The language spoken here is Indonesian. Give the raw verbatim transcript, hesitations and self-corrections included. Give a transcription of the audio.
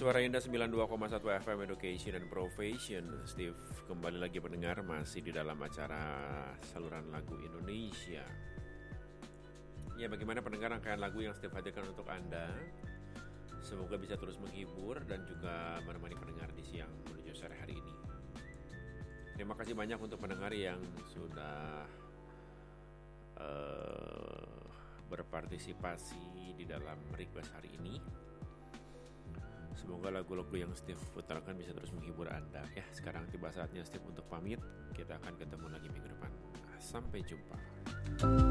Suara Indah sembilan puluh dua koma satu F M Education and Profession. Steve kembali lagi mendengar masih di dalam acara saluran lagu Indonesia. Ya, bagaimana pendengar rangkaian lagu yang Steve hadirkan untuk Anda? Semoga bisa terus menghibur dan juga menemani pendengar di siang menuju sore hari ini. Terima kasih banyak untuk pendengar yang sudah uh, berpartisipasi di dalam request hari ini. Semoga lagu-lagu yang Steve putarkan bisa terus menghibur Anda. Ya, sekarang tiba saatnya Steve untuk pamit. Kita akan ketemu lagi minggu depan. Sampai jumpa.